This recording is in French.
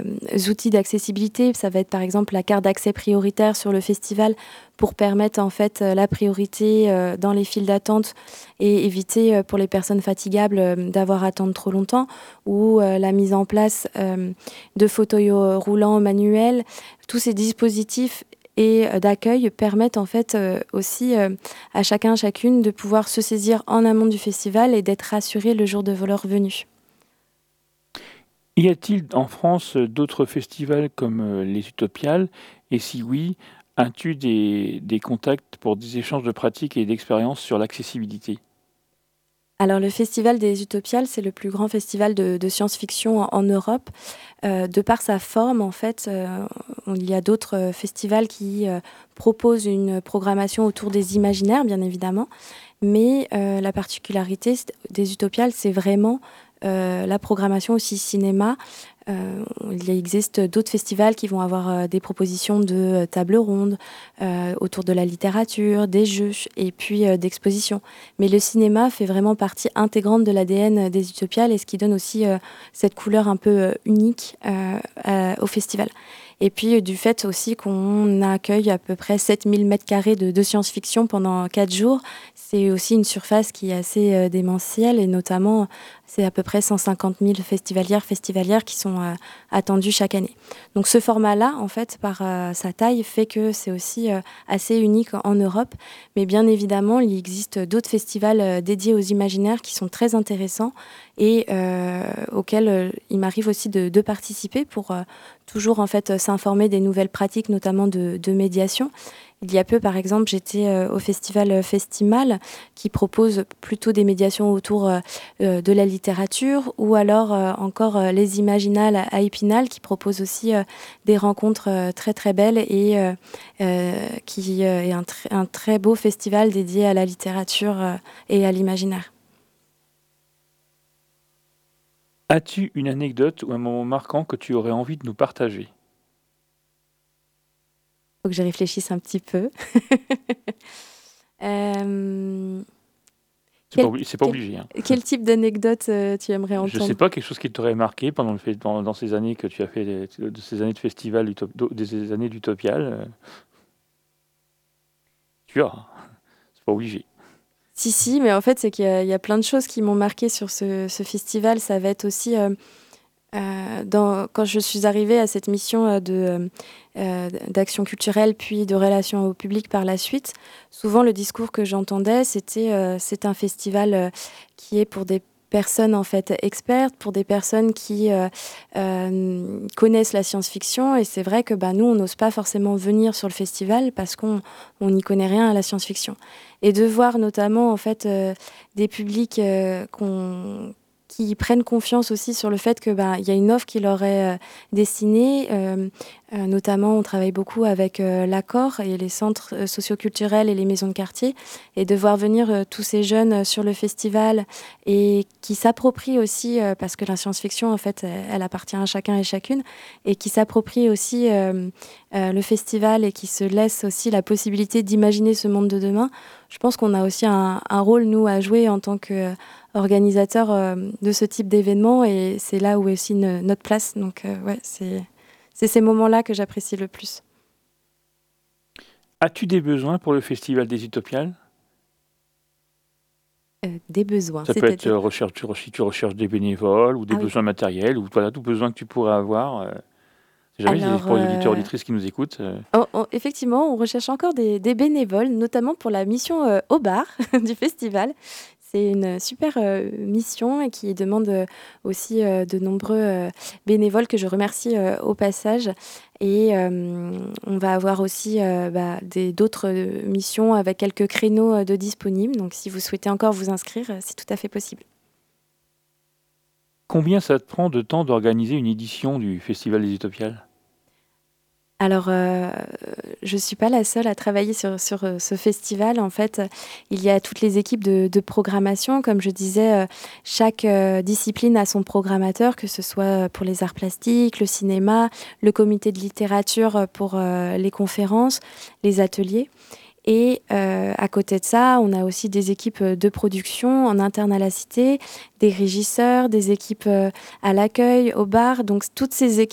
outils d'accessibilité. Ça va être par exemple la carte d'accès prioritaire sur le festival pour permettre en fait la priorité dans les files d'attente et éviter pour les personnes fatigables d'avoir à attendre trop longtemps, ou la mise en place de fauteuils roulants manuels. Tous ces dispositifs et d'accueil permettent en fait aussi à chacun, chacune de pouvoir se saisir en amont du festival et d'être rassuré le jour de leur venue. Y a-t-il en France d'autres festivals comme les Utopiales? Et si oui, as-tu des contacts pour des échanges de pratiques et d'expériences sur l'accessibilité? Alors le Festival des Utopiales, c'est le plus grand festival de science-fiction en Europe. De par sa forme, en fait, il y a d'autres festivals qui proposent une programmation autour des imaginaires, bien évidemment. Mais la particularité des Utopiales, c'est vraiment la programmation aussi cinéma. Il existe d'autres festivals qui vont avoir des propositions de tables rondes autour de la littérature, des jeux et puis d'expositions. Mais le cinéma fait vraiment partie intégrante de l'ADN des Utopiales, et ce qui donne aussi cette couleur un peu unique au festival. Et puis du fait aussi qu'on accueille à peu près 7000 m² de science-fiction pendant 4 jours, c'est aussi une surface qui est assez démentielle, et notamment c'est à peu près 150 000 festivalières qui sont attendues chaque année. Donc ce format-là, en fait, par sa taille, fait que c'est aussi assez unique en Europe. Mais bien évidemment, il existe d'autres festivals dédiés aux imaginaires qui sont très intéressants et auxquels il m'arrive aussi de participer pour toujours en fait s'informer des nouvelles pratiques, notamment de médiation. Il y a peu, par exemple, j'étais au festival Festimal, qui propose plutôt des médiations autour de la littérature, ou alors encore les Imaginales à Épinal, qui propose aussi des rencontres très très belles, et qui est un très beau festival dédié à la littérature et à l'imaginaire. As-tu une anecdote ou un moment marquant que tu aurais envie de nous partager? Faut que je réfléchisse un petit peu. Quel, C'est pas quel, obligé, hein. quel type d'anecdote tu aimerais Je sais entendre? pas, quelque chose qui t'aurait marqué dans ces années que tu as fait, de ces années de festival, des années d'Utopial, tu as, hein. C'est pas obligé. Si, mais en fait, c'est qu'il y a plein de choses qui m'ont marqué sur ce festival. Ça va être aussi, quand je suis arrivée à cette mission d'action culturelle, puis de relations au public par la suite, souvent le discours que j'entendais, c'était c'est un festival qui est pour des personnes en fait expertes, pour des personnes qui connaissent la science-fiction. Et c'est vrai que nous, on n'ose pas forcément venir sur le festival parce qu'on n'y connaît rien à la science-fiction. Et de voir notamment en fait des publics qui prennent confiance aussi sur le fait que il y a une offre qui leur est destinée. Notamment, on travaille beaucoup avec l'Accord et les centres socioculturels et les maisons de quartier. Et de voir venir tous ces jeunes sur le festival, et qui s'approprient aussi, parce que la science-fiction, en fait, elle appartient à chacun et chacune, et qui s'approprient aussi le festival, et qui se laissent aussi la possibilité d'imaginer ce monde de demain. Je pense qu'on a aussi un rôle, nous, à jouer en tant qu'organisateur de ce type d'événement, et c'est là où est aussi notre place. Donc, ouais, c'est ces moments-là que j'apprécie le plus. As-tu des besoins pour le festival des Utopiales? Des besoins, Ça peut être, c'est-à-dire? si tu recherches des bénévoles ou des Ah oui. besoins matériels, ou voilà, tout besoin que tu pourrais avoir, si jamais c'est Alors, pour les auditeurs, auditrices qui nous écoutent, effectivement, on recherche encore des bénévoles, notamment pour la mission au bar du festival. C'est une super mission, et qui demande aussi de nombreux bénévoles que je remercie au passage. Et on va avoir aussi d'autres missions avec quelques créneaux de disponibles. Donc si vous souhaitez encore vous inscrire, c'est tout à fait possible. combien ça te prend de temps d'organiser une édition du festival des Utopiales? Alors, je suis pas la seule à travailler sur ce festival. En fait, il y a toutes les équipes de programmation. Comme je disais, chaque discipline a son programmateur, que ce soit pour les arts plastiques, le cinéma, le comité de littérature pour les conférences, les ateliers. Et à côté de ça, on a aussi des équipes de production en interne à la Cité, des régisseurs, des équipes à l'accueil, au bar. Donc toutes ces